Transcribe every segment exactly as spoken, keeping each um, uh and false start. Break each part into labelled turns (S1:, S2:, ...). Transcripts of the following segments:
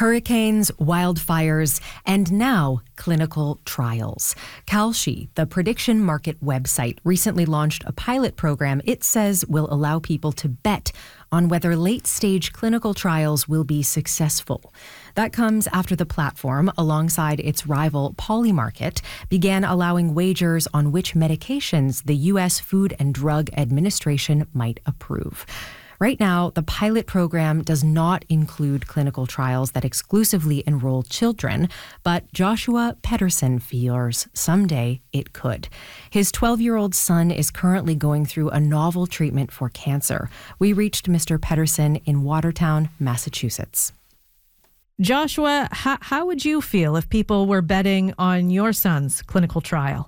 S1: Hurricanes, wildfires, and now clinical trials. Kalshi, the prediction market website, recently launched a pilot program it says will allow people to bet on whether late-stage clinical trials will be successful. That comes after the platform, alongside its rival Polymarket, began allowing wagers on which medications the U S Food and Drug Administration might approve. Right now, the pilot program does not include clinical trials that exclusively enroll children, but Joshua Pedersen fears someday it could. His twelve-year-old son is currently going through a novel treatment for cancer. We reached Mister Pedersen in Watertown, Massachusetts.
S2: Joshua, how, how would you feel if people were betting on your son's clinical trial?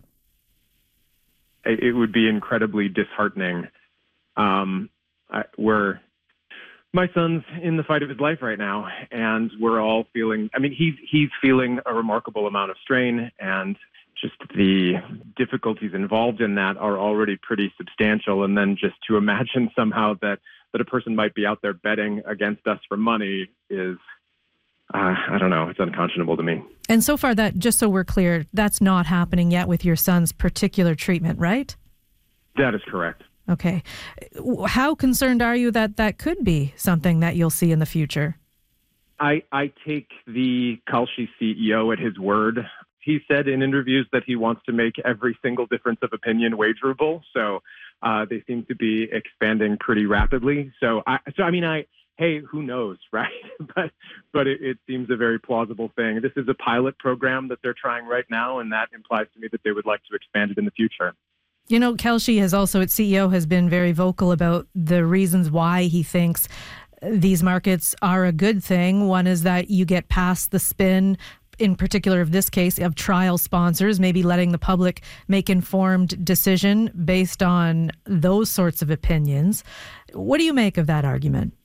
S3: It would be incredibly disheartening. Um, I, we're, my son's in the fight of his life right now, and we're all feeling, I mean, he's, he's feeling a remarkable amount of strain, and just the difficulties involved in that are already pretty substantial. And then just to imagine somehow that, that a person might be out there betting against us for money is, uh, I don't know, it's unconscionable to me.
S2: And so far, that, just so we're clear, that's not happening yet with your son's particular treatment, right?
S3: That is correct.
S2: Okay. How concerned are you that that could be something that you'll see in the future?
S3: I, I take the Kalshi C E O at his word. He said in interviews that he wants to make every single difference of opinion wagerable. So uh, they seem to be expanding pretty rapidly. So, I, so I mean, I hey, who knows, right? but but it, it seems a very plausible thing. This is a pilot program that they're trying right now, and that implies to me that they would like to expand it in the future.
S2: You know, Kalshi has also, its C E O, has been very vocal about the reasons why he thinks these markets are a good thing. One is that you get past the spin, in particular of this case, of trial sponsors, maybe letting the public make informed decision based on those sorts of opinions. What do you make of that argument?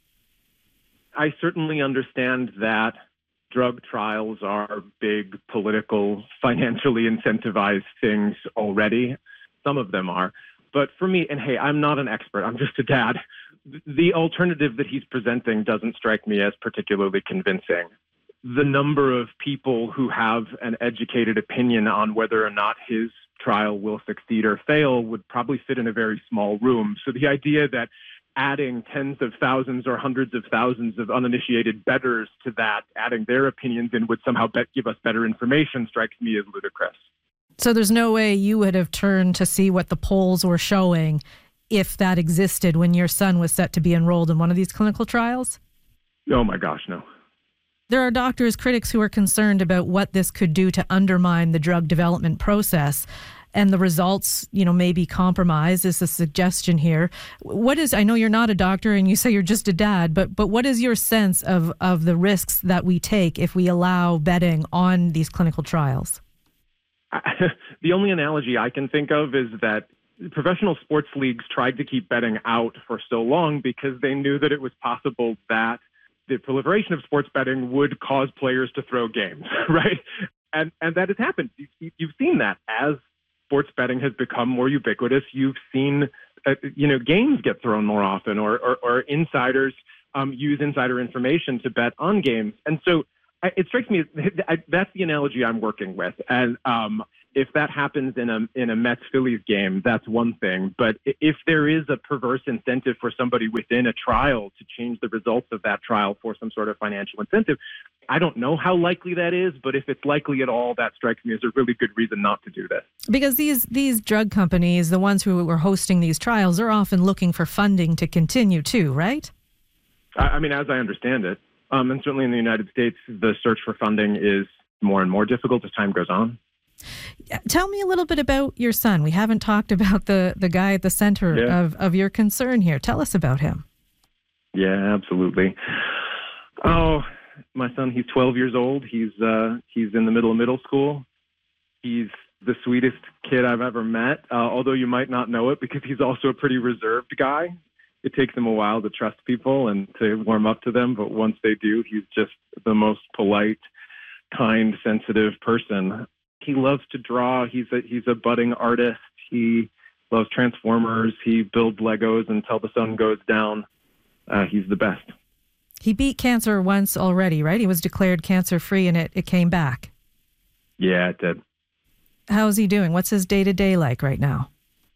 S3: I certainly understand that drug trials are big political, financially incentivized things already. Some of them are. But for me, and hey, I'm not an expert, I'm just a dad, the alternative that he's presenting doesn't strike me as particularly convincing. The number of people who have an educated opinion on whether or not his trial will succeed or fail would probably fit in a very small room. So the idea that adding tens of thousands or hundreds of thousands of uninitiated bettors to that, adding their opinions in, would somehow bet, give us better information strikes me as ludicrous.
S2: So there's no way you would have turned to see what the polls were showing if that existed when your son was set to be enrolled in one of these clinical trials?
S3: Oh my gosh, no.
S2: There are doctors, critics who are concerned about what this could do to undermine the drug development process, and the results, you know, may be compromised, is a suggestion here. What is, I know you're not a doctor and you say you're just a dad, but but what is your sense of, of the risks that we take if we allow betting on these clinical trials?
S3: The only analogy I can think of is that professional sports leagues tried to keep betting out for so long because they knew that it was possible that the proliferation of sports betting would cause players to throw games, right? And and that has happened. You, you've seen that as sports betting has become more ubiquitous. You've seen, uh, you know, games get thrown more often, or or, or insiders um, use insider information to bet on games. And so I, it strikes me I, that's the analogy I'm working with. And um, if that happens in a in a Mets-Phillies game, that's one thing. But if there is a perverse incentive for somebody within a trial to change the results of that trial for some sort of financial incentive, I don't know how likely that is, but if it's likely at all, that strikes me as a really good reason not to do this.
S2: Because these these drug companies, the ones who are hosting these trials, are often looking for funding to continue too, right?
S3: I, I mean, as I understand it, um, and certainly in the United States, the search for funding is more and more difficult as time goes on.
S2: Tell me a little bit about your son. We haven't talked about the, the guy at the center
S3: yeah.
S2: of, of your concern here. Tell us about him.
S3: Yeah, absolutely. Oh, my son, he's twelve years old. He's uh, he's in the middle of middle school. He's the sweetest kid I've ever met, uh, although you might not know it because he's also a pretty reserved guy. It takes him a while to trust people and to warm up to them, but once they do, he's just the most polite, kind, sensitive person. He loves to draw. He's a he's a budding artist. He loves Transformers. He builds Legos until the sun goes down. Uh, he's the best.
S2: He beat cancer once already, right? He was declared cancer-free and it, it came back.
S3: Yeah, it did.
S2: How's he doing? What's his day-to-day like right now?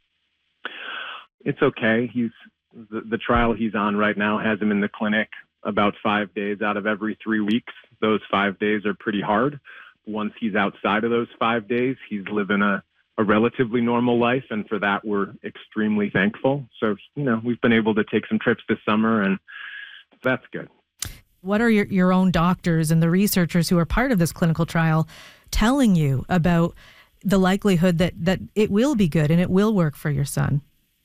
S3: It's okay. He's the, the trial he's on right now has him in the clinic about five days out of every three weeks. Those five days are pretty hard. Once he's outside of those five days, he's living a, a relatively normal life, and for that, we're extremely thankful. So, you know, we've been able to take some trips this summer, and that's good.
S2: What are your, your own doctors and the researchers who are part of this clinical trial telling you about the likelihood that, that it will be good and it will work for your son?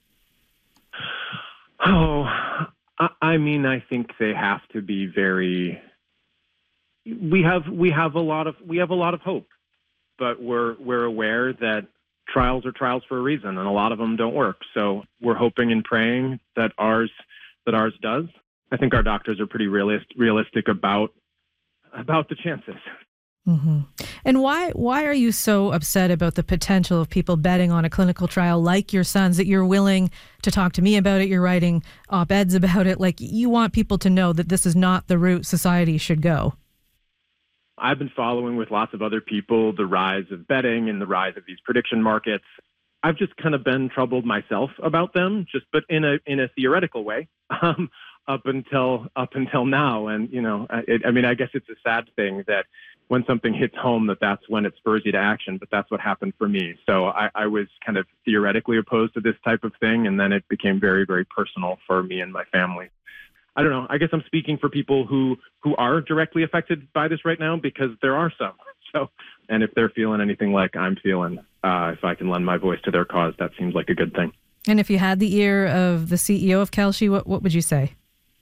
S3: Oh, I, I mean, I think they have to be very. We have we have a lot of we have a lot of hope, but we're we're aware that trials are trials for a reason, and a lot of them don't work. So we're hoping and praying that ours that ours does. I think our doctors are pretty realist, realistic about about the chances.
S2: Mm-hmm. And why why are you so upset about the potential of people betting on a clinical trial like your son's, that you're willing to talk to me about it? You're writing op-eds about it. Like, you want people to know that this is not the route society should go.
S3: I've been following with lots of other people the rise of betting and the rise of these prediction markets. I've just kind of been troubled myself about them, just but in a in a theoretical way. Um, up until up until now. And, you know, it, I mean, I guess it's a sad thing that when something hits home, that that's when it spurs you to action. But that's what happened for me. So I, I was kind of theoretically opposed to this type of thing. And then it became very, very personal for me and my family. I don't know. I guess I'm speaking for people who, who are directly affected by this right now, because there are some. So, and if they're feeling anything like I'm feeling, uh, if I can lend my voice to their cause, that seems like a good thing.
S2: And if you had the ear of the C E O of Kalshi, what, what would you say?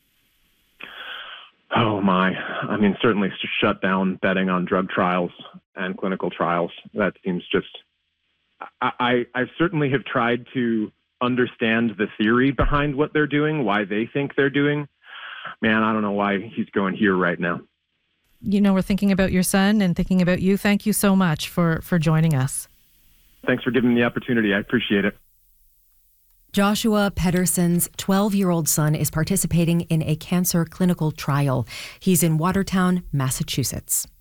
S3: Oh, my. I mean, certainly to shut down betting on drug trials and clinical trials. That seems just, I, I, I certainly have tried to understand the theory behind what they're doing, why they think they're doing. Man, I don't know why he's going here right now.
S2: You know, we're thinking about your son and thinking about you. Thank you so much for, for joining us.
S3: Thanks for giving me the opportunity. I appreciate it.
S1: Joshua Pedersen's twelve-year-old son is participating in a cancer clinical trial. He's in Watertown, Massachusetts.